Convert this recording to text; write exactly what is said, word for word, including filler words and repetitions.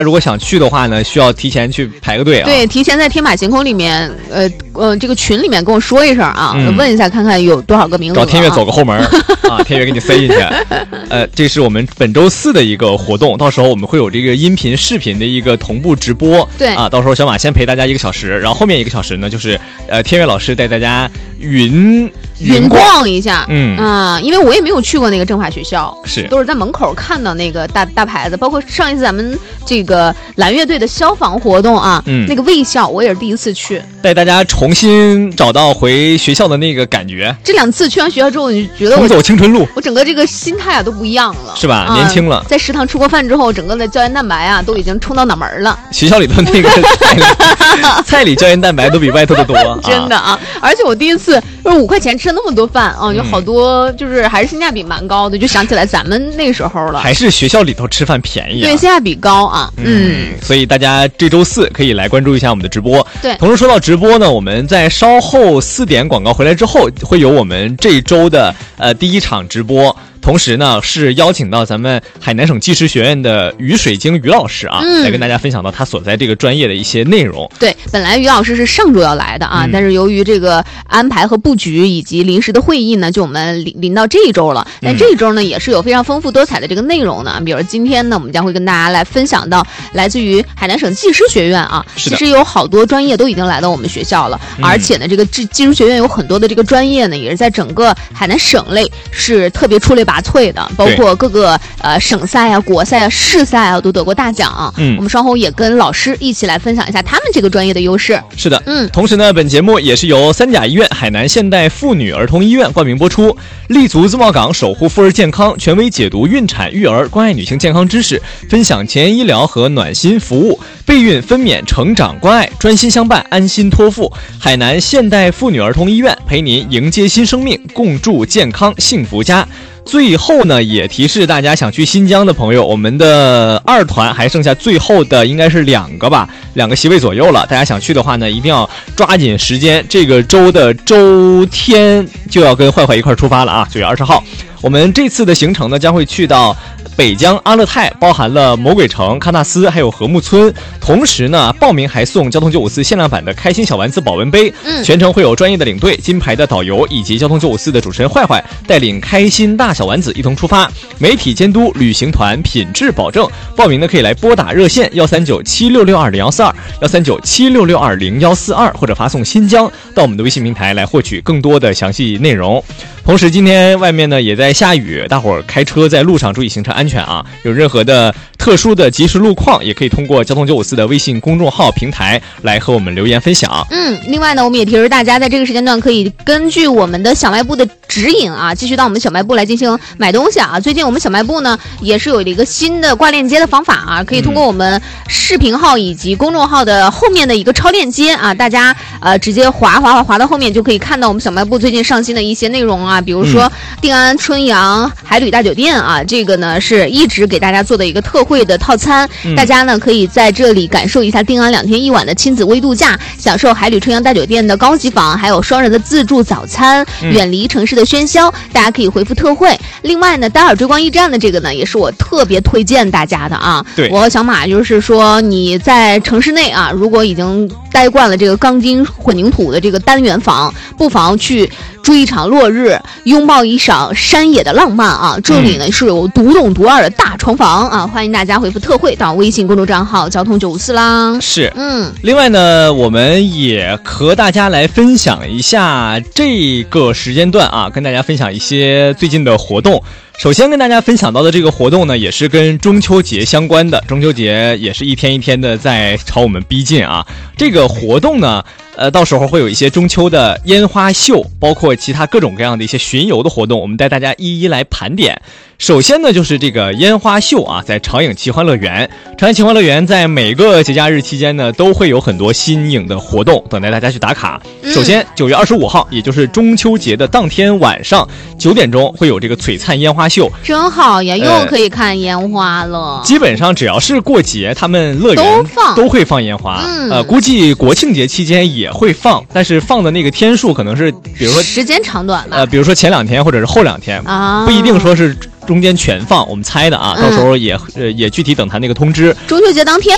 如果想去的话呢，需要提前去排个队啊。 对，提前在天马行空里面，呃呃，这个群里面跟我说一声啊，嗯、问一下看看有多少个名额、啊。 找天悦走个后门啊，天悦给你塞进去。呃，这是我们本周四的一个活动，到时候我们会有这个音频、视频的一个同步直播。 对啊，到时候小马先陪大家一个小时，然后后面一个小时呢，就是呃天悦老师带大家云。 云逛一下， 嗯啊、嗯，因为我也没有去过那个政法学校， 是都是在门口看到那个大大牌子，包括上一次咱们这个蓝乐队的消防活动啊， 嗯， 那个卫校我也是第一次去， 带大家重新找到回学校的那个感觉。 这两次去完学校之后，你就觉得我重走青春路， 我整个这个心态啊都不一样了， 是吧？ 啊、 年轻了。 在食堂吃过饭之后，整个的胶原蛋白啊都已经冲到脑门了。 学校里头那个菜里，菜里胶原蛋白都比外头的多， 真的啊！而且我第一次就是五块钱吃了那么多饭啊。有好多就是还是性价比蛮高的，就想起来咱们那时候了， 还是学校里头吃饭便宜、啊， 对，性价比高啊，嗯， 嗯，所以大家这周四可以来关注一下我们的直播。 对， 同时说到直播呢，我们在稍后四点广告回来之后，会有我们这周的呃第一场直播。同时呢，是邀请到咱们海南省技师学院的于水晶于老师啊、嗯，来跟大家分享到他所在这个专业的一些内容。 对，本来于老师是上周要来的啊、嗯，但是由于这个安排和布局以及临时的会议呢，就我们临临到这一周了。但这一周呢，也是有非常丰富多彩的这个内容呢。比如今天呢，我们将会跟大家来分享到来自于海南省技师学院啊，其实有好多专业都已经来到我们学校了， 嗯、 而且呢，这个技技术学院有很多的这个专业呢，也是在整个海南省内是特别出类拔萃的，包括各个呃省赛啊、国赛啊、市赛啊都得过大奖、啊。嗯，我们稍后也跟老师一起来分享一下他们这个专业的优势。 是的， 嗯， 同时呢，本节目也是由三甲医院海南现代妇女儿童医院冠名播出，立足自贸港，守护妇儿健康，权威解读孕产育儿，关爱女性健康知识，分享前沿医疗和暖心服务，备孕分娩成长关爱，专心相伴，安心托付。海南现代妇女儿童医院陪您迎接新生命，共筑健康幸福家。最后呢，也提示大家想去新疆的朋友，我们的二团还剩下最后的应该是两个吧，两个席位左右了。大家想去的话呢，一定要抓紧时间，这个周的周天就要跟坏坏一块出发了啊！九月二十号，我们这次的行程呢将会去到北疆阿勒泰，包含了魔鬼城、喀纳斯还有和睦村。同时呢，报名还送交通九五四限量版的开心小丸子保温杯。嗯，全程会有专业的领队、金牌的导游以及交通九五四的主持人坏坏带领开心大小丸子一同出发，媒体监督，旅行团品质保证。报名呢可以来拨打热线幺三九七六六二零幺四二幺三九七六六二零幺四二，或者发送新疆到我们的微信平台来获取更多的详细内容。同时今天外面呢也在下雨，大伙儿开车在路上注意行车安全啊！有任何的特殊的即时路况，也可以通过交通九五四的微信公众号平台来和我们留言分享。 嗯，另外呢，我们也提示大家，在这个时间段可以根据我们的小卖部的指引啊，继续到我们小卖部来进行买东西啊。最近我们小卖部呢也是有一个新的挂链接的方法啊，可以通过我们视频号以及公众号的后面的一个超链接啊，大家呃直接滑滑滑滑到后面就可以看到我们小卖部最近上新的一些内容啊，比如说定安春阳海旅大酒店啊，这个呢是一直给大家做的一个特惠的套餐，嗯、大家呢可以在这里感受一下定安两天一晚的亲子微度假，享受海旅春阳大酒店的高级房，还有双人的自助早餐，嗯、远离城市的喧嚣，大家可以回复特惠。另外呢，戴尔追光驿站的这个呢，也是我特别推荐大家的啊。 对， 我和小马就是说，你在城市内啊，如果已经待惯了这个钢筋混凝土的这个单元房，不妨去追一场落日，拥抱一场山野的浪漫啊！这里呢、嗯、是有独栋独二的大床房啊，欢迎大家回复特惠到微信公众账号交通九五四啦。 是， 嗯。 另外呢，我们也和大家来分享一下这个时间段啊，跟大家分享一些最近的活动。首先跟大家分享到的这个活动呢，也是跟中秋节相关的。中秋节也是一天一天的在朝我们逼近啊。这个活动呢，呃，到时候会有一些中秋的烟花秀，包括其他各种各样的一些巡游的活动，我们带大家一一来盘点。首先呢，就是这个烟花秀啊，在长影奇欢乐园。长影奇欢乐园在每个节假日期间呢，都会有很多新颖的活动，等待大家去打卡。嗯、首先，九月二十五号，也就是中秋节的当天晚上九点钟，会有这个璀璨烟花秀。 真好呀，又可以看烟花了。呃、 基本上只要是过节，他们乐园都放都会放烟花。 嗯、 呃，估计国庆节期间也会放，但是放的那个天数可能是，比如说时间长短吧。 呃，比如说前两天或者是后两天啊， 不一定说是中间全放，我们猜的啊，到时候也、呃、也具体等他那个通知。 中秋节当天